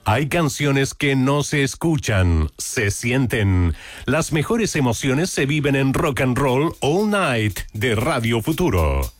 Hay canciones que no se escuchan, se sienten. Las mejores emociones se viven en Rock and Roll All Night de Radio Futuro.